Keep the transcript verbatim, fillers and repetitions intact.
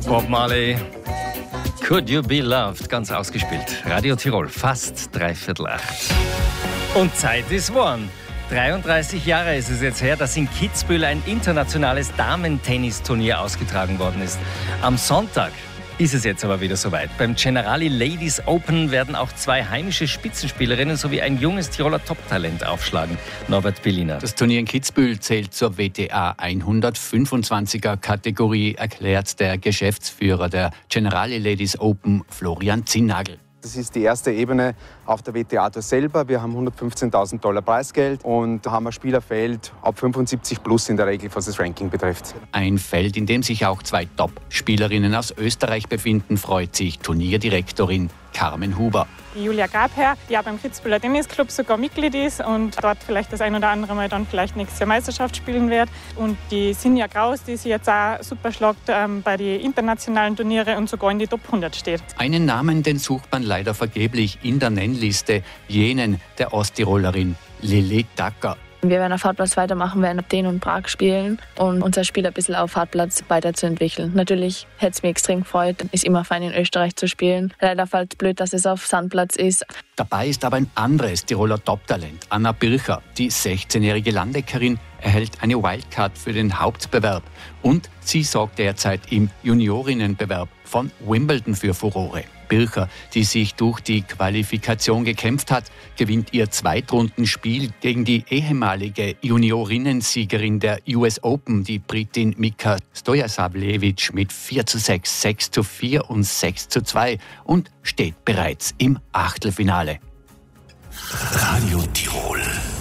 Bob Marley, Could You Be Loved, ganz ausgespielt. Radio Tirol, fast dreiviertel acht. Und Zeit ist worden. dreiunddreißig Jahre ist es jetzt her, dass in Kitzbühel ein internationales Damen-Tennisturnier ausgetragen worden ist. Am Sonntag ist es jetzt aber wieder soweit. Beim Generali Ladies Open werden auch zwei heimische Spitzenspielerinnen sowie ein junges Tiroler Top-Talent aufschlagen. Norbert Billiner. Das Turnier in Kitzbühel zählt zur W T A hundertfünfundzwanziger Kategorie, erklärt der Geschäftsführer der Generali Ladies Open, Florian Zinnagel. Das ist die erste Ebene auf der W T A selber. Wir haben hundertfünfzehntausend Dollar Preisgeld und haben ein Spielerfeld ab fünfundsiebzig plus in der Regel, was das Ranking betrifft. Ein Feld, in dem sich auch zwei Top-Spielerinnen aus Österreich befinden, freut sich Turnierdirektorin Carmen Huber. Die Julia Grabherr, die ja beim Kitzbüheler Tennisclub sogar Mitglied ist und dort vielleicht das ein oder andere Mal dann vielleicht nächstes Jahr Meisterschaft spielen wird. Und die Sinja Kraus, die sich jetzt auch super schlagt ähm, bei den internationalen Turnieren und sogar in die Top hundert steht. Einen Namen, den sucht man leider vergeblich in der Nennliste, jenen der Osttirolerin Lilly Dacker. Wir werden auf Hartplatz weitermachen, werden Athen und Prag spielen und unser Spiel ein bisschen auf Hartplatz weiterzuentwickeln. Natürlich hätte es mich extrem gefreut, ist immer fein in Österreich zu spielen. Leider fällt es blöd, dass es auf Sandplatz ist. Dabei ist aber ein anderes Tiroler Top-Talent, Anna Bircher. Die sechzehnjährige Landeckerin erhält eine Wildcard für den Hauptbewerb und sie sorgt derzeit im Juniorinnenbewerb von Wimbledon für Furore. Bircher, die sich durch die Qualifikation gekämpft hat, gewinnt ihr Zweitrundenspiel gegen die ehemalige Juniorinnensiegerin der U S Open, die Britin Mika Stojasavljevic, mit vier zu sechs, sechs zu vier und sechs zu zwei und steht bereits im Achtelfinale. Radio Tirol.